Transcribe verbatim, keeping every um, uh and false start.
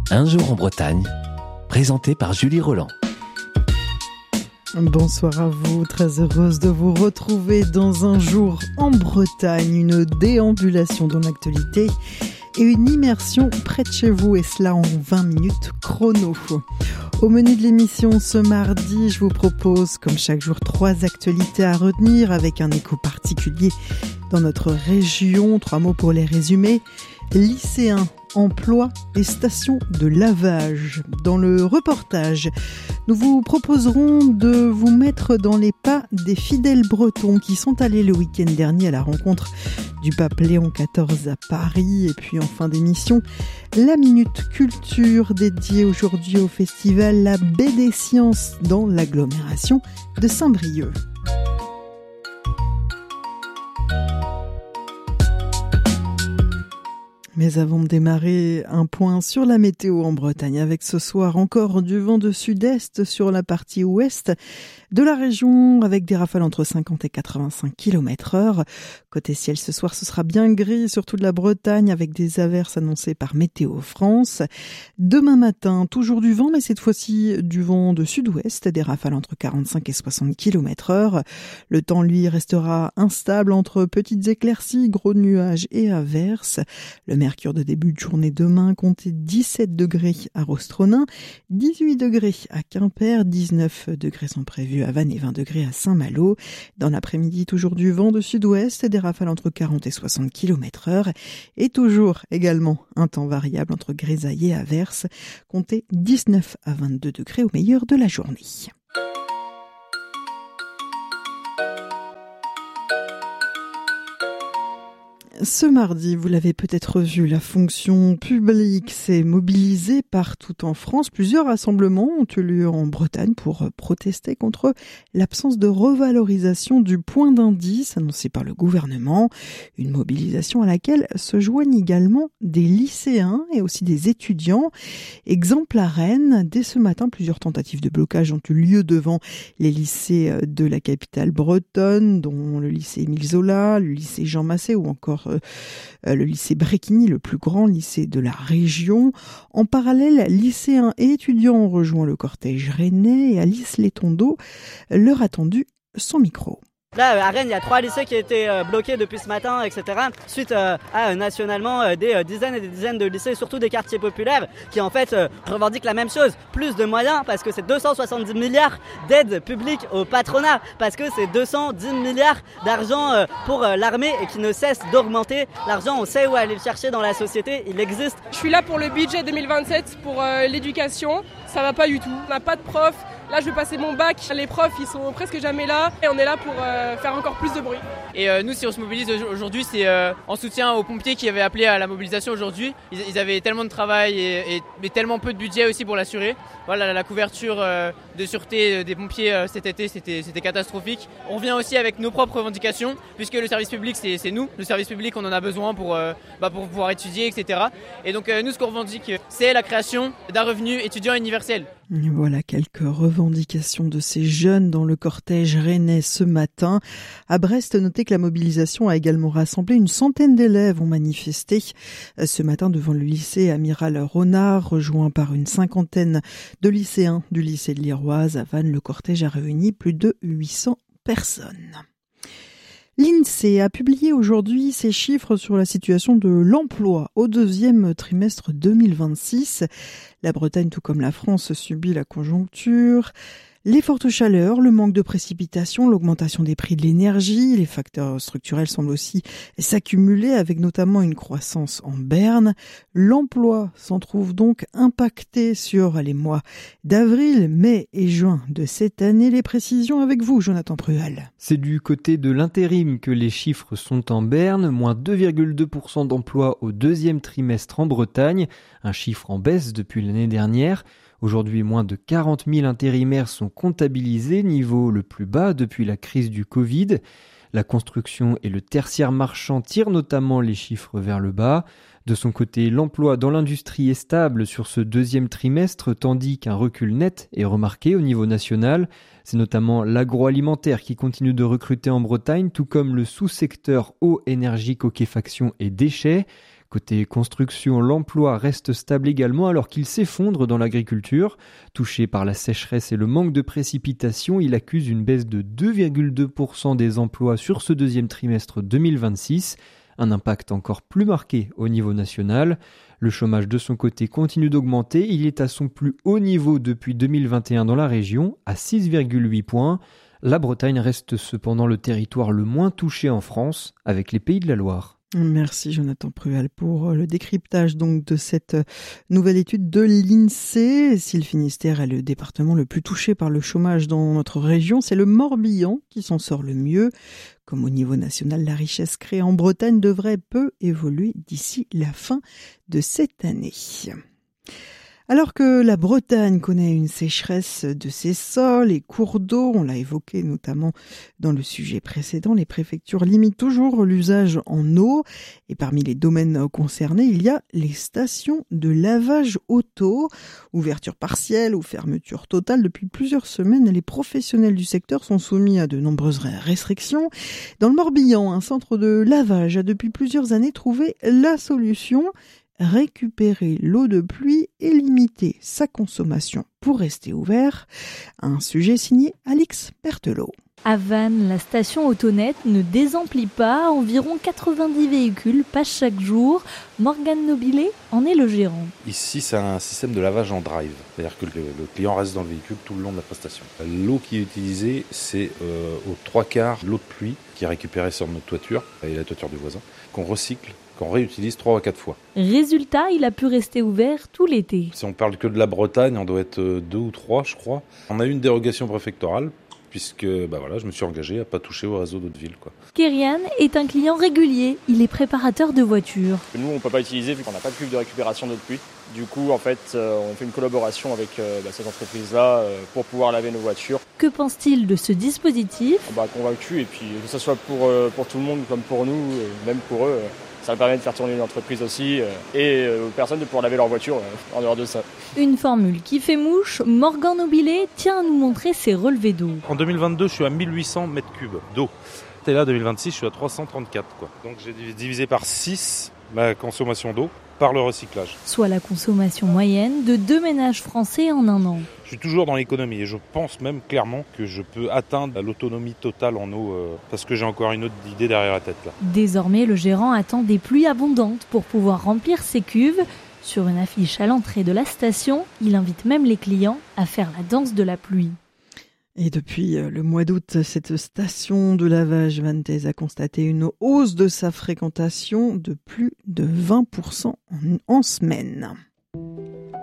Un jour en Bretagne, présenté par Julie Roland. Bonsoir à vous, très heureuse de vous retrouver dans Un jour en Bretagne, une déambulation dans l'actualité et une immersion près de chez vous, et cela en vingt minutes chrono. Au menu de l'émission ce mardi, je vous propose, comme chaque jour, trois actualités à retenir avec un écho particulier dans notre région. Trois mots pour les résumer. Lycéens, emploi et stations de lavage. Dans le reportage, nous vous proposerons de vous mettre dans les pas des fidèles bretons qui sont allés le week-end dernier à la rencontre du pape Léon quatorze à Paris. Et puis en fin d'émission, la Minute Culture dédiée aujourd'hui au festival La Baie des Sciences dans l'agglomération de Saint-Brieuc. Mais avant de démarrer, un point sur la météo en Bretagne, avec ce soir encore du vent de sud-est sur la partie ouest de la région, avec des rafales entre cinquante et quatre-vingt-cinq kilomètres heure. Côté ciel, ce soir, ce sera bien gris sur toute la Bretagne, avec des averses annoncées par Météo France. Demain matin, toujours du vent, mais cette fois-ci du vent de sud-ouest, des rafales entre quarante-cinq et soixante kilomètres heure. Le temps, lui, restera instable entre petites éclaircies, gros nuages et averses. Le mercure de début de journée demain, comptez dix-sept degrés à Rostronin, dix-huit degrés à Quimper, dix-neuf degrés sont prévus à Vannes et vingt degrés à Saint-Malo. Dans l'après-midi, toujours du vent de sud-ouest, des rafales entre quarante et soixante kilomètres heure et toujours également un temps variable entre grisaille et averse. Comptez dix-neuf à vingt-deux degrés au meilleur de la journée. Ce mardi, vous l'avez peut-être vu, la fonction publique s'est mobilisée partout en France. Plusieurs rassemblements ont eu lieu en Bretagne pour protester contre l'absence de revalorisation du point d'indice annoncé par le gouvernement. Une mobilisation à laquelle se joignent également des lycéens et aussi des étudiants. Exemple à Rennes, dès ce matin, plusieurs tentatives de blocage ont eu lieu devant les lycées de la capitale bretonne, dont le lycée Émile Zola, le lycée Jean Massé ou encore Euh, le lycée Bréquigny, le plus grand lycée de la région. En parallèle, lycéens et étudiants ont rejoint le cortège rennais et Alice Létondo leur a tendu son micro. Là, à Rennes, il y a trois lycées qui étaient euh, bloqués depuis ce matin, et cetera. Suite euh, à euh, nationalement euh, des euh, dizaines et des dizaines de lycées, surtout des quartiers populaires, qui en fait euh, revendiquent la même chose. Plus de moyens, parce que c'est deux cent soixante-dix milliards d'aides publiques au patronat, parce que c'est deux cent dix milliards d'argent euh, pour euh, l'armée et qui ne cesse d'augmenter. L'argent, on sait où aller le chercher dans la société, il existe. Je suis là pour le budget deux mille vingt-sept, pour euh, l'éducation. Ça va pas du tout. On n'a pas de profs. Là, je vais passer mon bac. Les profs, ils sont presque jamais là. Et on est là pour euh, faire encore plus de bruit. Et euh, nous, si on se mobilise aujourd'hui, c'est euh, en soutien aux pompiers qui avaient appelé à la mobilisation aujourd'hui. Ils, ils avaient tellement de travail et, et, et tellement peu de budget aussi pour l'assurer. Voilà, la couverture euh, de sûreté des pompiers euh, cet été, c'était, c'était catastrophique. On revient aussi avec nos propres revendications, puisque le service public, c'est, c'est nous. Le service public, on en a besoin pour, euh, bah, pour pouvoir étudier, et cetera. Et donc, euh, nous, ce qu'on revendique, c'est la création d'un revenu étudiant universel. Voilà quelques revendications de ces jeunes dans le cortège rennais ce matin. À Brest, notez que la mobilisation a également rassemblé une centaine d'élèves ont manifesté ce matin devant le lycée Amiral Ronard, rejoint par une cinquantaine de lycéens du lycée de l'Iroise. À Vannes, le cortège a réuni plus de huit cents personnes. L'INSEE a publié aujourd'hui ses chiffres sur la situation de l'emploi au deuxième trimestre deux mille vingt-six. La Bretagne, tout comme la France, subit la conjoncture. Les fortes chaleurs, le manque de précipitations, l'augmentation des prix de l'énergie, les facteurs structurels semblent aussi s'accumuler avec notamment une croissance en berne. L'emploi s'en trouve donc impacté sur les mois d'avril, mai et juin de cette année. Les précisions avec vous, Jonathan Prual. C'est du côté de l'intérim que les chiffres sont en berne, moins deux virgule deux pour cent d'emplois au deuxième trimestre en Bretagne, un chiffre en baisse depuis l'année dernière. Aujourd'hui, moins de quarante mille intérimaires sont comptabilisés, niveau le plus bas depuis la crise du Covid. La construction et le tertiaire marchand tirent notamment les chiffres vers le bas. De son côté, l'emploi dans l'industrie est stable sur ce deuxième trimestre, tandis qu'un recul net est remarqué au niveau national. C'est notamment l'agroalimentaire qui continue de recruter en Bretagne, tout comme le sous-secteur eau, énergie, coquéfaction et déchets. Côté construction, l'emploi reste stable également alors qu'il s'effondre dans l'agriculture. Touché par la sécheresse et le manque de précipitations, il accuse une baisse de deux virgule deux pour cent des emplois sur ce deuxième trimestre deux mille vingt-six. Un impact encore plus marqué au niveau national. Le chômage de son côté continue d'augmenter. Il est à son plus haut niveau depuis deux mille vingt et un dans la région, à six virgule huit points. La Bretagne reste cependant le territoire le moins touché en France, avec les Pays de la Loire. Merci Jonathan Prual pour le décryptage donc de cette nouvelle étude de l'INSEE. Si le Finistère est le département le plus touché par le chômage dans notre région, c'est le Morbihan qui s'en sort le mieux. Comme au niveau national, la richesse créée en Bretagne devrait peu évoluer d'ici la fin de cette année. Alors que la Bretagne connaît une sécheresse de ses sols et cours d'eau, on l'a évoqué notamment dans le sujet précédent, les préfectures limitent toujours l'usage en eau. Et parmi les domaines concernés, il y a les stations de lavage auto. Ouverture partielle ou fermeture totale, depuis plusieurs semaines, les professionnels du secteur sont soumis à de nombreuses restrictions. Dans le Morbihan, un centre de lavage a depuis plusieurs années trouvé la solution: récupérer l'eau de pluie et limiter sa consommation pour rester ouvert. Un sujet signé Alix Berthelot. À Vannes, la station Autonet ne désemplit pas. Environ quatre-vingt-dix véhicules passent chaque jour. Morgane Nobilet en est le gérant. Ici, c'est un système de lavage en drive. C'est-à-dire que le, le client reste dans le véhicule tout le long de la prestation. L'eau qui est utilisée, c'est euh, aux trois quarts l'eau de pluie qui est récupérée sur notre toiture et la toiture du voisin, qu'on recycle, qu'on réutilise trois à quatre fois. Résultat, il a pu rester ouvert tout l'été. Si on parle que de la Bretagne, on doit être deux ou trois, je crois. On a eu une dérogation préfectorale, puisque bah voilà, je me suis engagé à ne pas toucher au réseau d'eau de ville, quoi. Kérian est un client régulier. Il est préparateur de voitures. Nous, on ne peut pas utiliser vu qu'on n'a pas de cuve de récupération d'eau de pluie. Du coup, en fait, euh, on fait une collaboration avec euh, bah, cette entreprise-là euh, pour pouvoir laver nos voitures. Que pense-t-il de ce dispositif ? Bah, convaincu, et puis que ce soit pour, euh, pour tout le monde comme pour nous, euh, même pour eux. Euh, Ça permet de faire tourner une entreprise aussi euh, et euh, aux personnes de pouvoir laver leur voiture euh, en dehors de ça. Une formule qui fait mouche. Morgane Nobilet tient à nous montrer ses relevés d'eau. En deux mille vingt-deux, je suis à mille huit cents mètres cubes d'eau. Et là, deux mille vingt-six, je suis à trois cent trente-quatre. Quoi. Donc j'ai divisé par six ma consommation d'eau par le recyclage. Soit la consommation moyenne de deux ménages français en un an. Je suis toujours dans l'économie et je pense même clairement que je peux atteindre l'autonomie totale en eau euh, parce que j'ai encore une autre idée derrière la tête là. Désormais, le gérant attend des pluies abondantes pour pouvoir remplir ses cuves. Sur une affiche à l'entrée de la station, il invite même les clients à faire la danse de la pluie. Et depuis le mois d'août, cette station de lavage vantaise a constaté une hausse de sa fréquentation de plus de vingt pour cent en, en semaine.